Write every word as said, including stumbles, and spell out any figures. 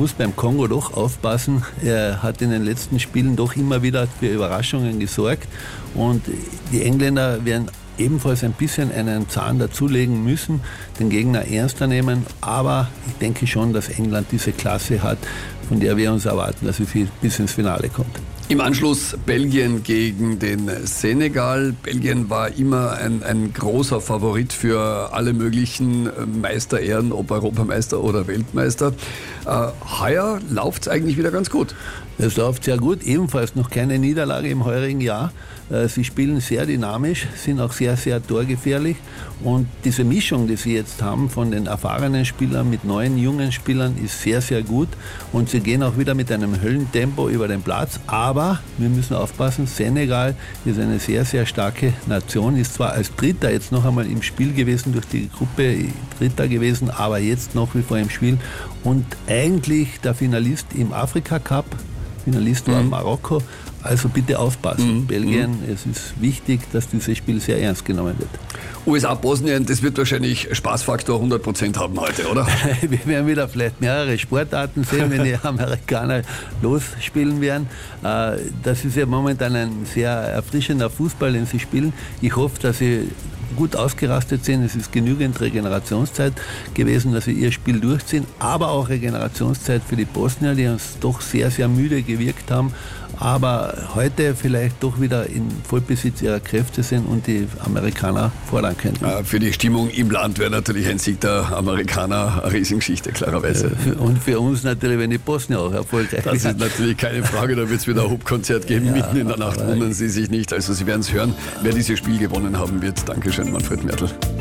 muss beim Kongo doch aufpassen. Er hat in den letzten Spielen doch immer wieder für Überraschungen gesorgt. Und die Engländer werden ebenfalls ein bisschen einen Zahn dazulegen müssen, den Gegner ernster nehmen. Aber ich denke schon, dass England diese Klasse hat, von der wir uns erwarten, dass sie bis ins Finale kommt. Im Anschluss Belgien gegen den Senegal. Belgien war immer ein, ein großer Favorit für alle möglichen Meisterehren, ob Europameister oder Weltmeister. Äh, heuer läuft es eigentlich wieder ganz gut. Es läuft sehr gut, ebenfalls noch keine Niederlage im heurigen Jahr. Sie spielen sehr dynamisch, sind auch sehr, sehr torgefährlich. Und diese Mischung, die sie jetzt haben von den erfahrenen Spielern mit neuen, jungen Spielern, ist sehr, sehr gut. Und sie gehen auch wieder mit einem Höllentempo über den Platz. Aber wir müssen aufpassen, Senegal ist eine sehr, sehr starke Nation, ist zwar als Dritter jetzt noch einmal im Spiel gewesen, durch die Gruppe Dritter gewesen, aber jetzt noch wie vor im Spiel. Und eigentlich der Finalist im Afrika-Cup, Finalist war mhm. Marokko. Also bitte aufpassen, mhm. Belgien, mhm. es ist wichtig, dass dieses Spiel sehr ernst genommen wird. U S A, Bosnien, das wird wahrscheinlich Spaßfaktor hundert Prozent haben heute, oder? Wir werden wieder vielleicht mehrere Sportarten sehen, wenn die Amerikaner losspielen werden. Das ist ja momentan ein sehr erfrischender Fußball, den sie spielen. Ich hoffe, dass sie gut ausgerastet sind. Es ist genügend Regenerationszeit gewesen, dass sie ihr Spiel durchziehen, aber auch Regenerationszeit für die Bosnier, die uns doch sehr, sehr müde gewirkt haben, aber heute vielleicht doch wieder in Vollbesitz ihrer Kräfte sind und die Amerikaner fordern könnten. Ja, für die Stimmung im Land wäre natürlich ein Sieg der Amerikaner eine Riesengeschichte, klarerweise. Und für uns natürlich, wenn die Bosnier auch erfolgreich Das ist natürlich keine Frage, da wird es wieder ein Hubkonzert geben, ja, mitten in der Nacht, wundern Sie sich nicht. Also Sie werden es hören, wer dieses Spiel gewonnen haben wird. Dankeschön, Manfred Mertl.